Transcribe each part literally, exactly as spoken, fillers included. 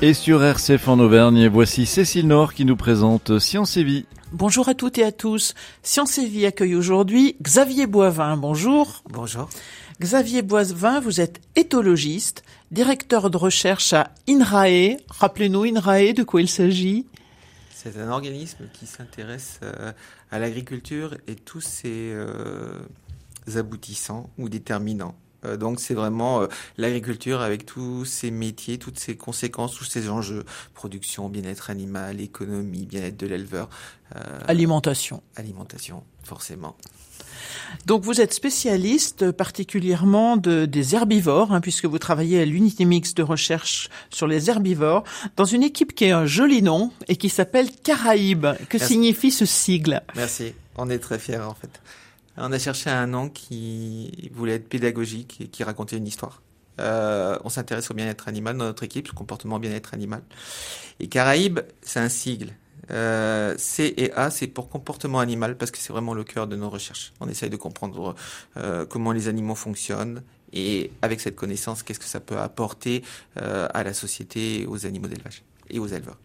Et sur R C F en Auvergne, voici Cécile Nord qui nous présente Science et Vie. Bonjour à toutes et à tous. Science et Vie accueille aujourd'hui Xavier Boivin. Bonjour. Bonjour. Xavier Boivin, vous êtes éthologiste, directeur de recherche à INRAE. Rappelez-nous, INRAE, de quoi il s'agit ? C'est un organisme qui s'intéresse euh, à l'agriculture et tous ses euh, aboutissants ou déterminants. Euh, donc c'est vraiment euh, l'agriculture avec tous ses métiers, toutes ses conséquences, tous ses enjeux. Production, bien-être animal, économie, bien-être de l'éleveur. Euh, alimentation. Alimentation, forcément. Donc vous êtes spécialiste particulièrement de, des herbivores, hein, puisque vous travaillez à l'unité mixte de recherche sur les herbivores, dans une équipe qui a un joli nom et qui s'appelle Caraïbes. Que Merci. Signifie ce sigle ? Merci, on est très fiers en fait. On a cherché un nom qui voulait être pédagogique et qui racontait une histoire. Euh, on s'intéresse au bien-être animal dans notre équipe, le comportement bien-être animal. Et Caraïbes, c'est un sigle. Euh, C et A, c'est pour comportement animal parce que c'est vraiment le cœur de nos recherches. On essaye de comprendre euh, comment les animaux fonctionnent et avec cette connaissance, qu'est-ce que ça peut apporter euh, à la société et aux animaux d'élevage et aux éleveurs.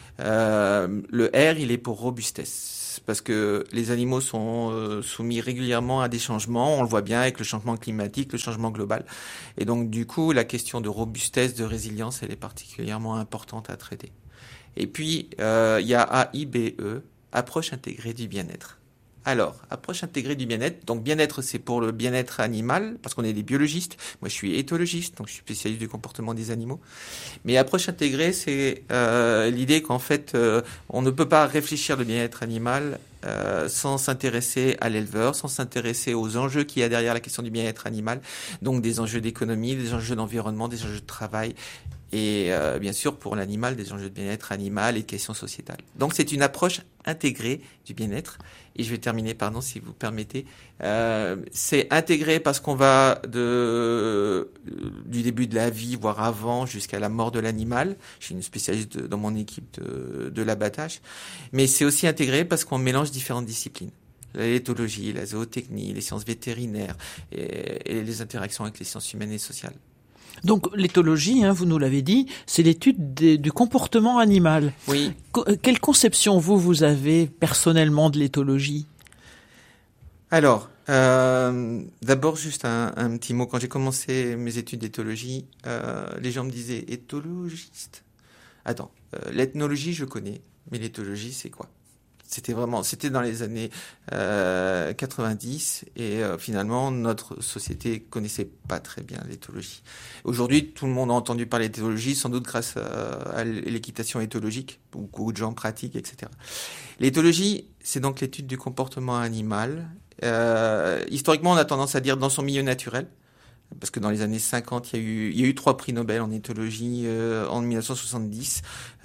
Euh, le R, il est pour robustesse parce que les animaux sont euh, soumis régulièrement à des changements. On le voit bien avec le changement climatique, le changement global. Et donc, du coup, la question de robustesse, de résilience, elle est particulièrement importante à traiter. Et puis, euh, il y a A I B E, approche intégrée du bien-être. Alors, approche intégrée du bien-être. Donc, bien-être, c'est pour le bien-être animal, parce qu'on est des biologistes. Moi, je suis éthologiste, donc je suis spécialiste du comportement des animaux. Mais approche intégrée, c'est euh, l'idée qu'en fait, euh, on ne peut pas réfléchir le bien-être animal euh, sans s'intéresser à l'éleveur, sans s'intéresser aux enjeux qu'il y a derrière la question du bien-être animal. Donc, des enjeux d'économie, des enjeux d'environnement, des enjeux de travail. Et euh, bien sûr, pour l'animal, des enjeux de bien-être animal et de questions sociétales. Donc, c'est une approche intégrée du bien-être. Et je vais terminer, pardon, si vous permettez. Euh, c'est intégré parce qu'on va de du début de la vie, voire avant, jusqu'à la mort de l'animal. Je suis une spécialiste de, dans mon équipe de, de l'abattage. Mais c'est aussi intégré parce qu'on mélange différentes disciplines. L'éthologie, la zootechnie, les sciences vétérinaires et, et les interactions avec les sciences humaines et sociales. Donc l'éthologie, hein, vous nous l'avez dit, c'est l'étude des, du comportement animal. Oui. Co- quelle conception vous vous avez personnellement de l'éthologie ? Alors, euh, d'abord juste un, un petit mot. Quand j'ai commencé mes études d'éthologie, euh, les gens me disaient éthologiste. Attends, euh, l'ethnologie je connais, mais l'éthologie c'est quoi ? C'était vraiment, c'était dans les années euh, quatre-vingt-dix et euh, finalement notre société connaissait pas très bien l'éthologie. Aujourd'hui, tout le monde a entendu parler d'éthologie, sans doute grâce à, à l'équitation éthologique, beaucoup de gens pratiquent, et cetera. L'éthologie, c'est donc l'étude du comportement animal. Euh, historiquement, on a tendance à dire dans son milieu naturel. Parce que dans les années cinquante, il y a eu, il y a eu trois prix Nobel en éthologie euh, en dix-neuf cent soixante-dix.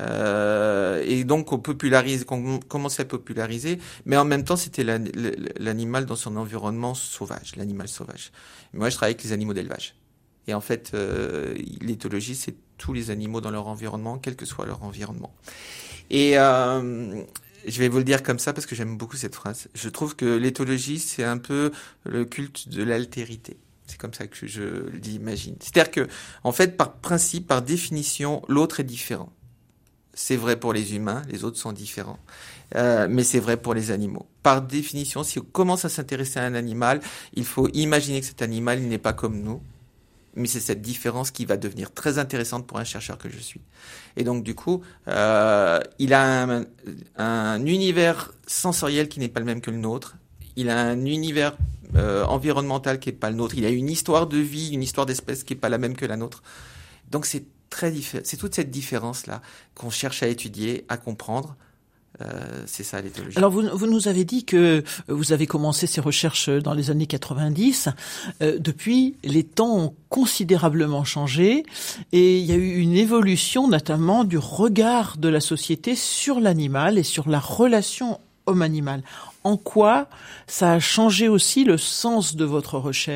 Euh, et donc, on popularise, on commençait à populariser, mais en même temps, c'était la, l'animal dans son environnement sauvage, l'animal sauvage. Moi, je travaille avec les animaux d'élevage. Et en fait, euh, l'éthologie, c'est tous les animaux dans leur environnement, quel que soit leur environnement. Et euh, je vais vous le dire comme ça parce que j'aime beaucoup cette phrase. Je trouve que l'éthologie, c'est un peu le culte de l'altérité. C'est comme ça que je l'imagine. C'est-à-dire que, en fait, par principe, par définition, l'autre est différent. C'est vrai pour les humains, les autres sont différents. Euh, mais c'est vrai pour les animaux. Par définition, si on commence à s'intéresser à un animal, il faut imaginer que cet animal, il n'est pas comme nous. Mais c'est cette différence qui va devenir très intéressante pour un chercheur que je suis. Et donc, du coup, euh, il a un, un univers sensoriel qui n'est pas le même que le nôtre. Il a un univers euh, environnemental qui n'est pas le nôtre. Il a une histoire de vie, une histoire d'espèce qui n'est pas la même que la nôtre. Donc c'est très diffé- c'est toute cette différence-là qu'on cherche à étudier, à comprendre. Euh, c'est ça l'éthologie. Alors vous, vous nous avez dit que vous avez commencé ces recherches dans les années quatre-vingt-dix. Euh, depuis, les temps ont considérablement changé et il y a eu une évolution notamment du regard de la société sur l'animal et sur la relation homme-animal. En quoi ça a changé aussi le sens de votre recherche ?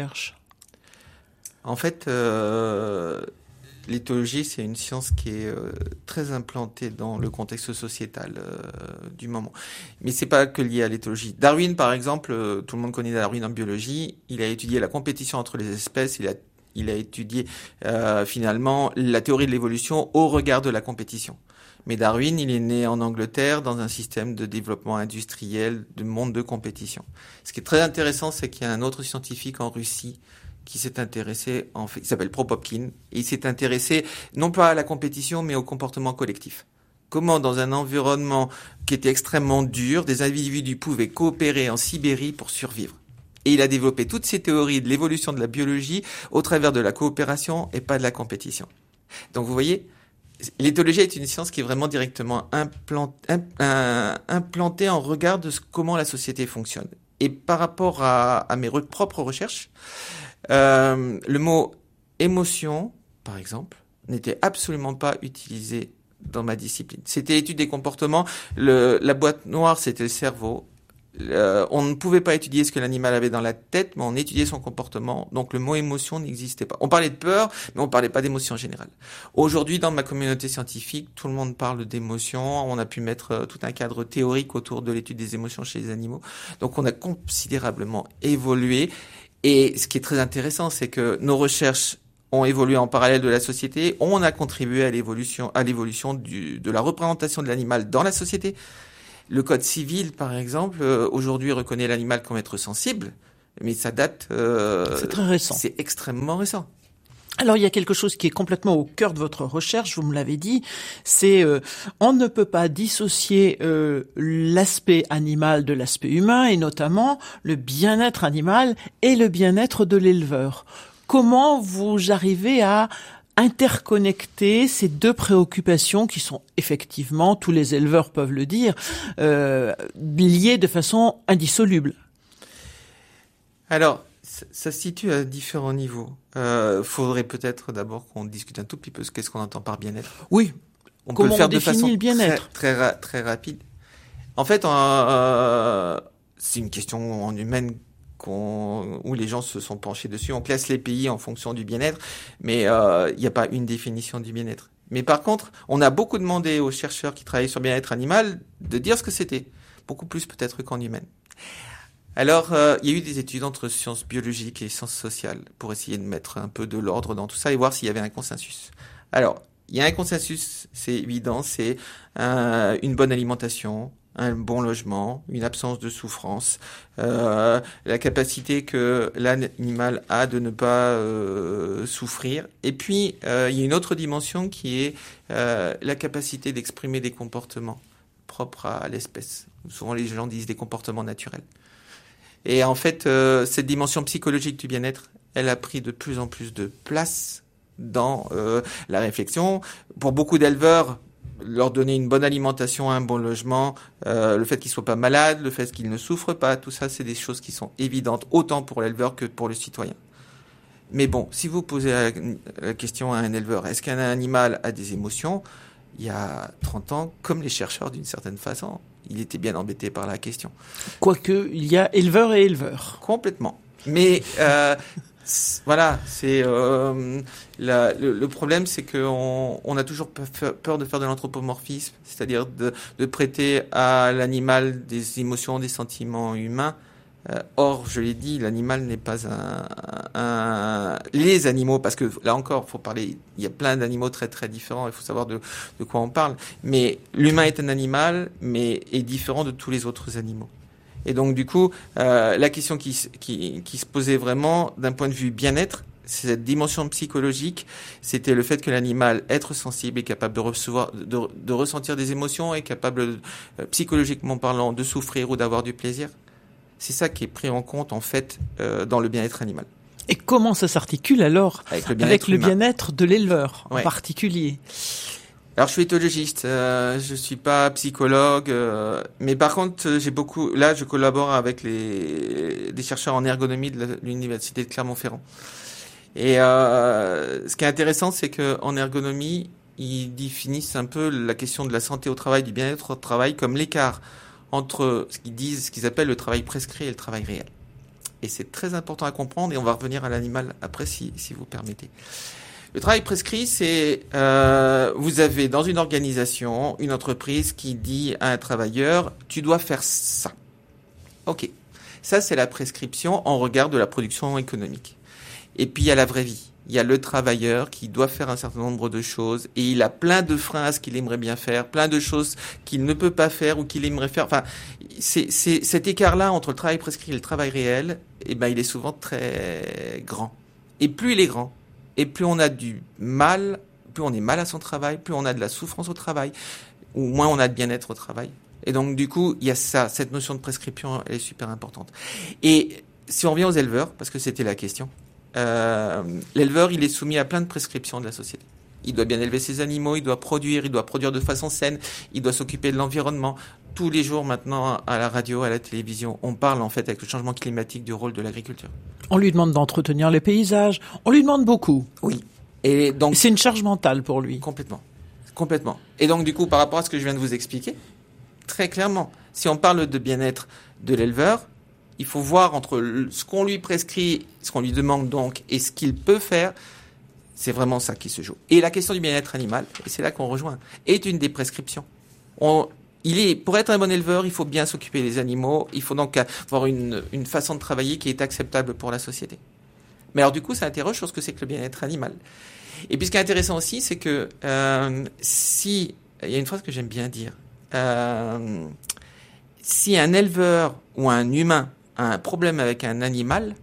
En fait, euh, l'éthologie, c'est une science qui est euh, très implantée dans le contexte sociétal euh, du moment. Mais c'est pas que lié à l'éthologie. Darwin, par exemple, euh, tout le monde connaît Darwin en biologie. Il a étudié la compétition entre les espèces. Il a il a étudié euh, finalement la théorie de l'évolution au regard de la compétition. Mais Darwin, il est né en Angleterre dans un système de développement industriel, de monde de compétition. Ce qui est très intéressant, c'est qu'il y a un autre scientifique en Russie qui s'est intéressé, en fait, il s'appelle Propopkin, et il s'est intéressé non pas à la compétition, mais au comportement collectif. Comment, dans un environnement qui était extrêmement dur, des individus pouvaient coopérer en Sibérie pour survivre. Et il a développé toutes ces théories de l'évolution de la biologie au travers de la coopération et pas de la compétition. Donc vous voyez, l'éthologie est une science qui est vraiment directement implant, imp, implantée en regard de ce, comment la société fonctionne. Et par rapport à, à mes re, propres recherches, euh, le mot émotion, par exemple, n'était absolument pas utilisé dans ma discipline. C'était l'étude des comportements. Le, la boîte noire, c'était le cerveau. Euh, on ne pouvait pas étudier ce que l'animal avait dans la tête, mais on étudiait son comportement. Donc le mot émotion n'existait pas. On parlait de peur, mais on parlait pas d'émotion en général. Aujourd'hui, dans ma communauté scientifique, tout le monde parle d'émotion. On a pu mettre euh, tout un cadre théorique autour de l'étude des émotions chez les animaux. Donc on a considérablement évolué. Et ce qui est très intéressant, c'est que nos recherches ont évolué en parallèle de la société. On a contribué à l'évolution, à l'évolution du, de la représentation de l'animal dans la société. Le code civil, par exemple, euh, aujourd'hui reconnaît l'animal comme être sensible, mais ça date... Euh, c'est très récent. C'est extrêmement récent. Alors il y a quelque chose qui est complètement au cœur de votre recherche, vous me l'avez dit, c'est euh, on ne peut pas dissocier euh, l'aspect animal de l'aspect humain, et notamment le bien-être animal et le bien-être de l'éleveur. Comment vous arrivez à interconnecter ces deux préoccupations qui sont effectivement, tous les éleveurs peuvent le dire, euh, liées de façon indissoluble? Alors, ça se situe à différents niveaux. Euh, faudrait peut-être d'abord qu'on discute un tout petit peu ce qu'est-ce qu'on entend par bien-être. Oui. On Comment peut le faire on de façon le bien-être très, très, très rapide. En fait, euh, c'est une question en humaine qu'on, où les gens se sont penchés dessus. On classe les pays en fonction du bien-être, mais il euh, n'y a pas une définition du bien-être. Mais par contre, on a beaucoup demandé aux chercheurs qui travaillent sur le bien-être animal de dire ce que c'était. Beaucoup plus peut-être qu'en humaine. Alors, euh, il y a eu des études entre sciences biologiques et sciences sociales pour essayer de mettre un peu de l'ordre dans tout ça et voir s'il y avait un consensus. Alors, il y a un consensus, c'est évident, c'est euh, une bonne alimentation, un bon logement, une absence de souffrance, euh, la capacité que l'animal a de ne pas euh, souffrir. Et puis, euh, il y a une autre dimension qui est euh, la capacité d'exprimer des comportements propres à l'espèce. Souvent, les gens disent des comportements naturels. Et en fait, euh, cette dimension psychologique du bien-être, elle a pris de plus en plus de place dans euh, la réflexion. Pour beaucoup d'éleveurs, leur donner une bonne alimentation, un bon logement, euh, le fait qu'ils soient pas malades, le fait qu'ils ne souffrent pas, tout ça, c'est des choses qui sont évidentes, autant pour l'éleveur que pour le citoyen. Mais bon, si vous posez la, la question à un éleveur, est-ce qu'un animal a des émotions? Il y a trente ans, comme les chercheurs d'une certaine façon, il était bien embêté par la question. Quoique, il y a éleveur et éleveur. Complètement. Mais euh, voilà, c'est euh, la, le, le problème, c'est qu'on on a toujours peur de faire de l'anthropomorphisme, c'est-à-dire de, de prêter à l'animal des émotions, des sentiments humains. Euh, or, je l'ai dit, l'animal n'est pas un, un... Les animaux, parce que là encore, faut parler. Il y a plein d'animaux très très différents. Il faut savoir de, de quoi on parle. Mais l'humain est un animal, mais est différent de tous les autres animaux. Et donc, du coup, euh, la question qui, qui, qui se posait vraiment, d'un point de vue bien-être, c'est cette dimension psychologique. C'était le fait que l'animal, être sensible, est capable de recevoir, de, de ressentir des émotions, est capable, euh, psychologiquement parlant, de souffrir ou d'avoir du plaisir. C'est ça qui est pris en compte, en fait, euh, dans le bien-être animal. Et comment ça s'articule alors avec le bien-être, avec le bien-être de l'éleveur, ouais. en particulier? Alors, je suis éthologiste, euh, je suis pas psychologue, euh, mais par contre, j'ai beaucoup. Là, je collabore avec les des chercheurs en ergonomie de, la, de l'université de Clermont-Ferrand. Et euh, ce qui est intéressant, c'est que en ergonomie, ils définissent un peu la question de la santé au travail, du bien-être au travail, comme l'écart entre ce qu'ils disent, ce qu'ils appellent le travail prescrit et le travail réel. Et c'est très important à comprendre, et on va revenir à l'animal après, si, si vous permettez. Le travail prescrit, c'est, euh, vous avez dans une organisation, une entreprise qui dit à un travailleur, tu dois faire ça. Ok. Ça, c'est la prescription en regard de la production économique. Et puis, il y a la vraie vie. il y a le travailleur qui doit faire un certain nombre de choses et il a plein de freins à ce qu'il aimerait bien faire, plein de choses qu'il ne peut pas faire ou qu'il aimerait faire. Enfin, c'est, c'est cet écart-là entre le travail prescrit et le travail réel, eh ben, il est souvent très grand. Et plus il est grand, et plus on a du mal, plus on est mal à son travail, plus on a de la souffrance au travail, ou moins on a de bien-être au travail. Et donc, du coup, il y a ça, cette notion de prescription, elle est super importante. Et si on revient aux éleveurs, parce que c'était la question, euh, l'éleveur, il est soumis à plein de prescriptions de la société. Il doit bien élever ses animaux, il doit produire, il doit produire de façon saine, il doit s'occuper de l'environnement. Tous les jours, maintenant, à la radio, à la télévision, on parle, en fait, avec le changement climatique, du rôle de l'agriculture. On lui demande d'entretenir les paysages, on lui demande beaucoup. Oui. Et donc, c'est une charge mentale pour lui. Complètement. Complètement. Et donc, du coup, par rapport à ce que je viens de vous expliquer, très clairement, si on parle de bien-être de l'éleveur, il faut voir entre ce qu'on lui prescrit, ce qu'on lui demande donc, et ce qu'il peut faire. C'est vraiment ça qui se joue. Et la question du bien-être animal, et c'est là qu'on rejoint, est une des prescriptions. On, il est, pour être un bon éleveur, il faut bien s'occuper des animaux. Il faut donc avoir une, une façon de travailler qui est acceptable pour la société. Mais alors, du coup, ça interroge sur ce que c'est que le bien-être animal. Et puis, ce qui est intéressant aussi, c'est que euh, si, il y a une phrase que j'aime bien dire, euh, si un éleveur ou un humain a un problème avec un animal,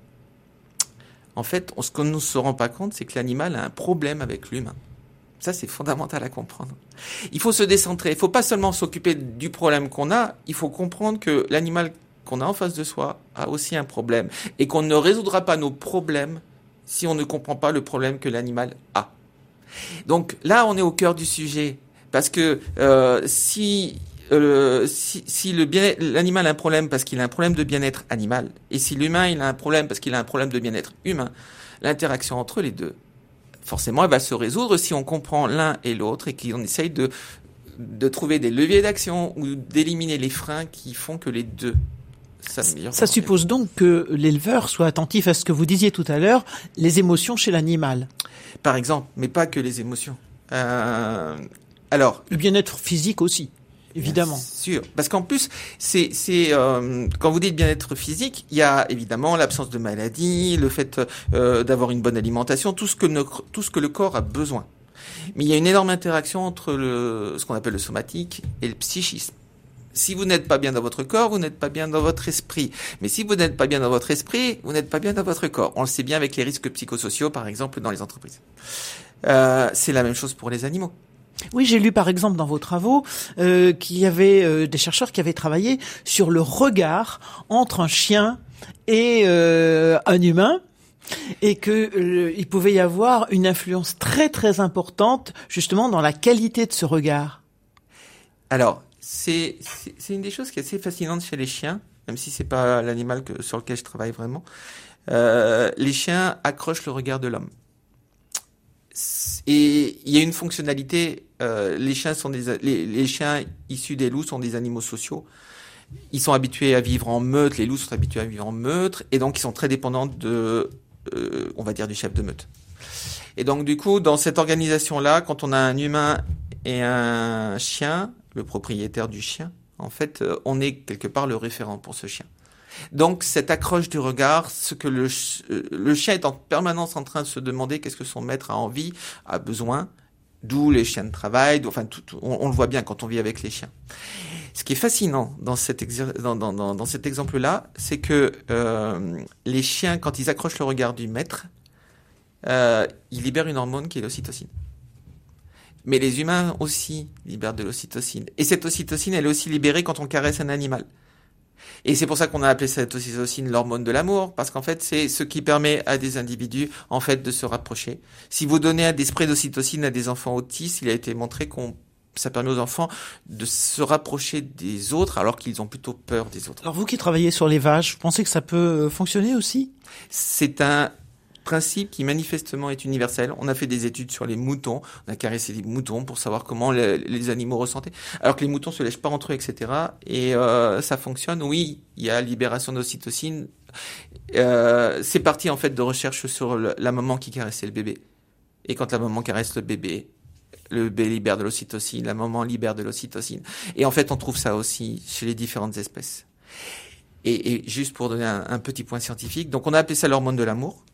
en fait, ce qu'on ne se rend pas compte, c'est que l'animal a un problème avec l'humain. Ça, c'est fondamental à comprendre. Il faut se décentrer. Il ne faut pas seulement s'occuper du problème qu'on a, il faut comprendre que l'animal qu'on a en face de soi a aussi un problème et qu'on ne résoudra pas nos problèmes si on ne comprend pas le problème que l'animal a. Donc là, on est au cœur du sujet parce que euh, si... Euh, si, si le bien, l'animal a un problème parce qu'il a un problème de bien-être animal, et si l'humain il a un problème parce qu'il a un problème de bien-être humain, l'interaction entre les deux, forcément, elle va se résoudre si on comprend l'un et l'autre et qu'on essaye de de trouver des leviers d'action ou d'éliminer les freins qui font que les deux s'améliorent. Ça suppose donc que l'éleveur soit attentif à ce que vous disiez tout à l'heure, les émotions chez l'animal. Par exemple, mais pas que les émotions. Euh, alors, le bien-être physique aussi. Évidemment. Bien sûr. Parce qu'en plus, c'est, c'est euh, quand vous dites bien-être physique, il y a évidemment l'absence de maladie, le fait euh, d'avoir une bonne alimentation, tout ce que ne, tout ce que le corps a besoin. Mais il y a une énorme interaction entre le, ce qu'on appelle le somatique et le psychisme. Si vous n'êtes pas bien dans votre corps, vous n'êtes pas bien dans votre esprit. Mais si vous n'êtes pas bien dans votre esprit, vous n'êtes pas bien dans votre corps. On le sait bien avec les risques psychosociaux, par exemple, dans les entreprises. Euh, c'est la même chose pour les animaux. Oui, j'ai lu par exemple dans vos travaux euh, qu'il y avait euh, des chercheurs qui avaient travaillé sur le regard entre un chien et euh, un humain, et que euh, il pouvait y avoir une influence très très importante justement dans la qualité de ce regard. Alors, c'est c'est, c'est une des choses qui est assez fascinante chez les chiens, même si c'est pas l'animal que, sur lequel je travaille vraiment. Euh, les chiens accrochent le regard de l'homme. Et il y a une fonctionnalité. Euh, les chiens sont des les, les chiens issus des loups sont des animaux sociaux. Ils sont habitués à vivre en meute. Les loups sont habitués à vivre en meute, et donc ils sont très dépendants de, euh, on va dire, du chef de meute. Et donc du coup, dans cette organisation-là, quand on a un humain et un chien, le propriétaire du chien, en fait, on est quelque part le référent pour ce chien. Donc cette accroche du regard, ce que le, le chien est en permanence en train de se demander qu'est-ce que son maître a envie, a besoin, d'où les chiens de travail, enfin tout, tout, on, on le voit bien quand on vit avec les chiens. Ce qui est fascinant dans cet, exer- dans, dans, dans, dans cet exemple-là, c'est que euh, les chiens, quand ils accrochent le regard du maître, euh, ils libèrent une hormone qui est l'ocytocine. Mais les humains aussi libèrent de l'ocytocine. Et cette ocytocine, elle est aussi libérée quand on caresse un animal. Et c'est pour ça qu'on a appelé cette ocytocine l'hormone de l'amour, parce qu'en fait, c'est ce qui permet à des individus, en fait, de se rapprocher. Si vous donnez des sprays d'ocytocine à des enfants autistes, il a été montré qu'on ça permet aux enfants de se rapprocher des autres, alors qu'ils ont plutôt peur des autres. Alors vous qui travaillez sur les vaches, vous pensez que ça peut fonctionner aussi ? C'est un principe qui manifestement est universel. On a fait des études sur les moutons, on a caressé des moutons pour savoir comment les, les animaux ressentaient, alors que les moutons se lèchent pas entre eux, et cetera. Et euh, ça fonctionne. Oui, il y a libération d'ocytocine. Euh, c'est parti en fait de recherche sur le, la maman qui caressait le bébé. Et quand la maman caresse le bébé, le bébé libère de l'ocytocine, la maman libère de l'ocytocine. Et en fait, on trouve ça aussi chez les différentes espèces. Et, et juste pour donner un, un petit point scientifique, donc on a appelé ça l'hormone de l'amour.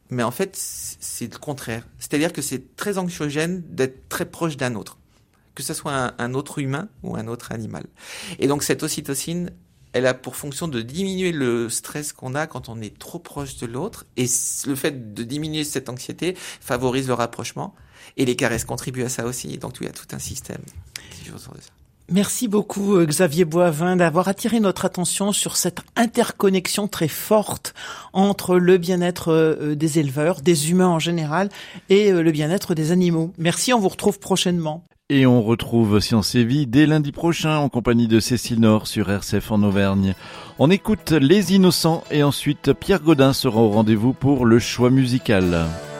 mais en fait, c'est le contraire. C'est-à-dire que c'est très anxiogène d'être très proche d'un autre, que ce soit un, un autre humain ou un autre animal. Et donc cette ocytocine, elle a pour fonction de diminuer le stress qu'on a quand on est trop proche de l'autre. Et le fait de diminuer cette anxiété favorise le rapprochement. Et les caresses contribuent à ça aussi. Donc il y a tout un système qui joue autour de ça. Merci beaucoup Xavier Boivin d'avoir attiré notre attention sur cette interconnexion très forte entre le bien-être des éleveurs, des humains en général, et le bien-être des animaux. Merci, on vous retrouve prochainement. Et on retrouve Science et Vie dès lundi prochain en compagnie de Cécile Nord sur R C F en Auvergne. On écoute Les Innocents et ensuite Pierre Gaudin sera au rendez-vous pour le choix musical.